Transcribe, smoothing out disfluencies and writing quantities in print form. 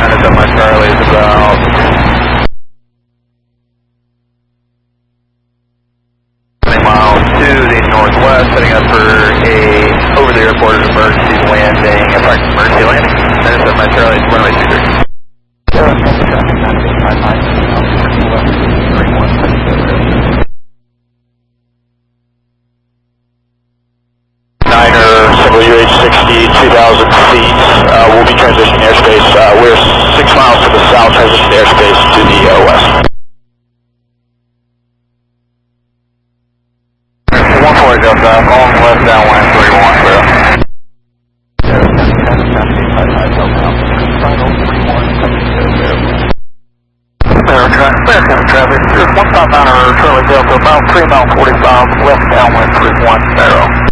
United at my Charlie is about 20 miles to the northwest, setting up for a over the airport emergency landing, a practice emergency landing. United at my Charlie is runway 23. UH-60, 2,000 feet, we'll be transitioning airspace. We're 6 miles to the south, transition airspace to the west. 140 Delta, long left downwind 31, clear. Traffic, just 159er Charlie Delta, about 3 mile 45, left downwind 31, 0.